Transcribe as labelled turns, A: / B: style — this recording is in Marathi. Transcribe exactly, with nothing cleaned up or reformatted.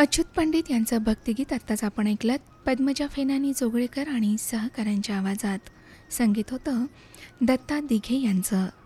A: अच्युत पंडित यांचं भक्तिगीत आत्ताच आपण ऐकलं. पद्मजा फेनानी जोगळेकर आणि सहकाऱ्यांच्या आवाजात. संगीत होतं दत्ता दिघे यांचं.